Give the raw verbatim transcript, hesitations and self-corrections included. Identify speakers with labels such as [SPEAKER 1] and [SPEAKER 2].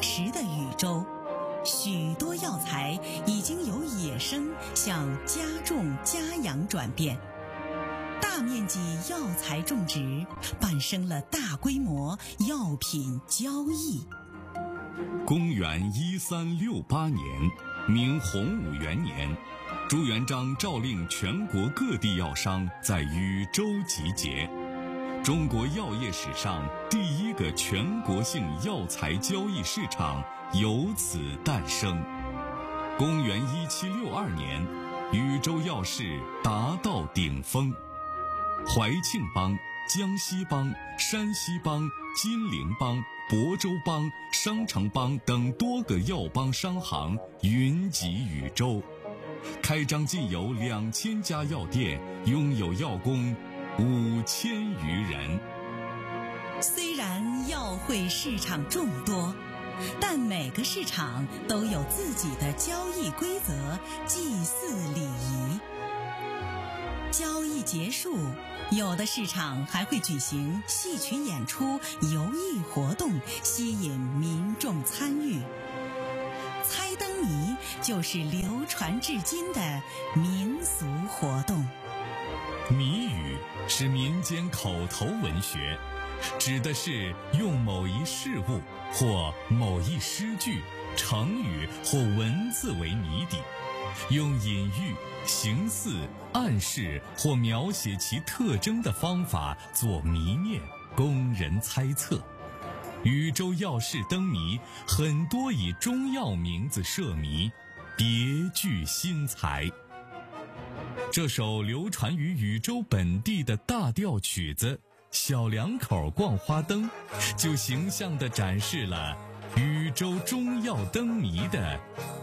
[SPEAKER 1] 驰的宇宙，许多药材已经由野生向家种家养转变，大面积药材种植伴生了大规模药品交易。
[SPEAKER 2] 公元一三六八年，明洪武元年，朱元璋诏令全国各地药商在禹州集结，中国药业史上第一个全国性药材交易市场由此诞生。公元一七六二年，禹州药市达到顶峰，怀庆帮、江西帮、山西帮、金陵帮、亳州帮、商城帮等多个药帮商行云集禹州，开张近有两千家药店，拥有药工五千余人。
[SPEAKER 1] 虽然药会市场众多，但每个市场都有自己的交易规则、祭祀礼仪。交易结束，有的市场还会举行戏曲演出、游艺活动，吸引民众参与。猜灯谜就是流传至今的民俗活动。
[SPEAKER 2] 谜语是民间口头文学，指的是用某一事物或某一诗句、成语或文字为谜底，用隐喻、形似、暗示或描写其特征的方法做谜面，供人猜测。禹州药市灯谜很多以中药名字设谜，别具新才。这首流传于禹州本地的大调曲子《小两口逛花灯》，就形象地展示了禹州中药灯谜的